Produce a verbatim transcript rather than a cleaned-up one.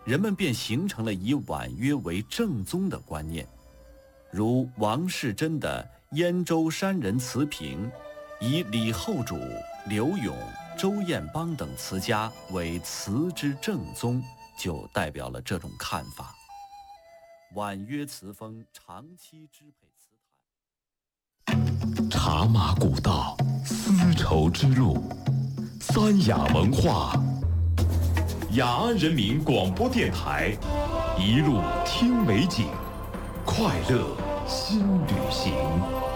人们便形成了以婉约为正宗的观念。如王士祯的《燕州山人词评》，以李后主、刘永、周彦邦等词家为词之正宗，就代表了这种看法。婉约词风长期支配词坛。 茶马古道，丝绸之路，三雅文化。雅安人民广播电台，一路听美景，快乐新旅行。